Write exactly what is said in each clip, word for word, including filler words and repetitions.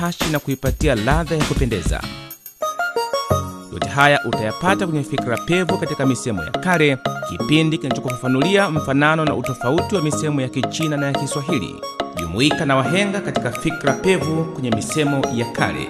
hashi na kuipatia ladha ya kupendeza. Yote haya utayapata kwenye Fikra Pevu katika misemo ya kale, kipindi kinachokufafanulia mfanano na utofauti wa misemo ya Kichina na ya Kiswahili. Jumuika na wahenga katika Fikra Pevu kwenye misemo ya kale.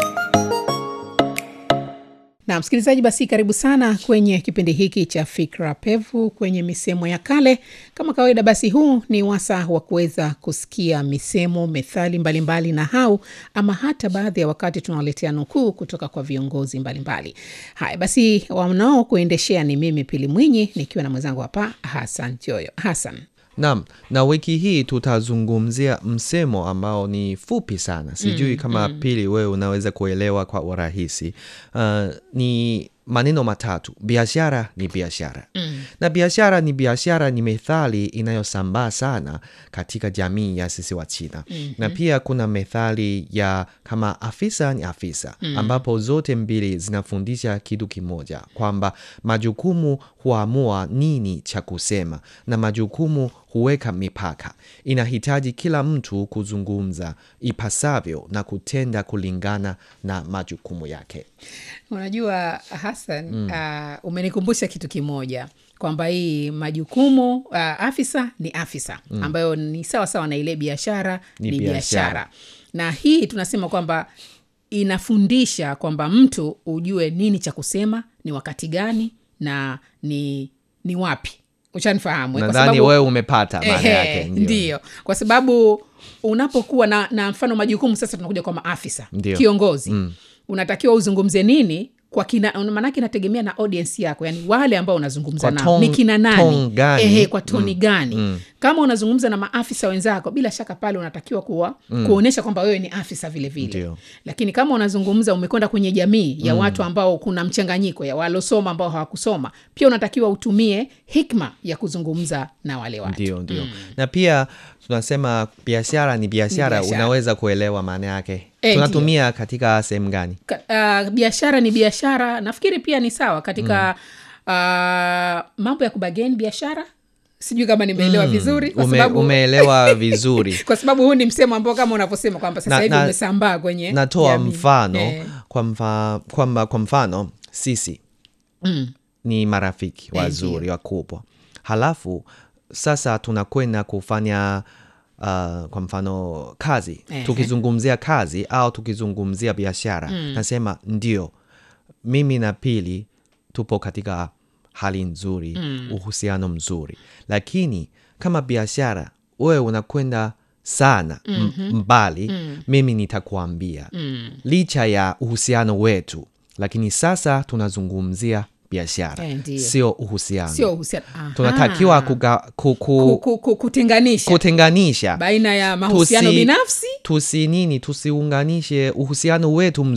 Na msikilizaji, basi karibu sana kwenye kipindi hiki cha Fikra Pevu kwenye misemo ya kale. Kama kawaida, basi huu ni wasaa wa kuweza kusikia misemo, methali mbalimbali na hau, ama hata baadhi ya wakati tunawaletea nukuu kutoka kwa viongozi mbalimbali. Haya basi, wanao kuendeshea ni mimi Pili Mwinyi nikiwa na mwenzangu hapa Hassan Joyo. Hassan. Naam, na wiki hii tutazungumzia msemo ambao ni fupi sana. Sijui mm, kama mm. Pili wewe unaweza kuelewa kwa urahisi. Uh, ni maneno matatu. Biashara ni biashara. Mm. Na biashara ni biashara ni methali inayosambaa sana katika jamii ya sisi wa China. Mm-hmm. Na pia kuna methali ya kama afisa ni afisa, mm. ambapo zote mbili zinafundisha kitu kimoja, kwamba majukumu huamua nini cha kusema na majukumu huweka mipaka. Inahitaji kila mtu kuzungumza ipasavyo na kutenda kulingana na majukumu yake. Unajua Hassan, mm. uh, umenikumbusha kitu kimoja, kwamba hii majukumu uh, afisa ni afisa, mm. ambayo ni sawa sawa na ile biashara ni, ni biashara. Na hii tunasema kwamba inafundisha kwamba mtu ujue nini cha kusema, ni wakati gani na ni ni wapi. Uchanifahamu? Nadhani wewe umepata maana yake. Ndio. Kwa sababu unapokuwa na, na mfano majukumu, sasa tunakuja kwa maafisa, ndiyo. Kiongozi. Mm. Unatakiwa uzungumze nini kwa kina, manake inategemea na audience yako, yani wale ambao unazungumza nao ni kina nani, ehe, kwa toni mm. gani. Mm. Kama unazungumza na maafisa wenzako, bila shaka pale unatakiwa kuwa mm. kuonesha kwamba wewe ni afisa vile vile. Ndiyo. Lakini kama unazungumza umekwenda kwenye jamii ya mm. watu ambao kuna mchanganyiko ya walosoma ambao hawakusoma, pia unatakiwa utumie hikma ya kuzungumza na wale watu. Ndio, ndio. Mm. Na pia tunasema biashara ni biashara, unaweza kuelewa maana yake. E, tunatumia ndiyo. Katika sehemu gani? Ka, uh, biashara ni biashara, nafikiri pia ni sawa katika mm. uh, mambo ya kubageni biashara. Sijui kama nimeelewa mm. vizuri, kwa Ume, sababu umeelewa vizuri. Kwa sababu huu ni msemo ambao kama unavyosema kwamba sasa hivi umesambaa kwenye. Natoa mfano eh. kwa, mfa, kwa, kwa mfano sisi mm. ni marafiki wazuri, eh, wakubwa. Halafu sasa tunakwenda kufanya Uh, kwa mfano kazi. Eh, tukizungumzia kazi au tukizungumzia biashara, mm. nasema ndio, mimi na Pili tupo katika hali nzuri, mm. uhusiano mzuri. Lakini kama biashara wewe unakwenda sana mm-hmm. mbali, mm. mimi nitakuambia mm. licha ya uhusiano wetu, lakini sasa tunazungumzia biashara, eh, sio uhusiano. Sio uhusiano. Tunatakiwa kuga, kuku, kuku, kutenganisha. Kutenganisha baina ya mahusiano tusi, binafsi. Tusi nini, tusiunganishe uhusiano wetu mzuri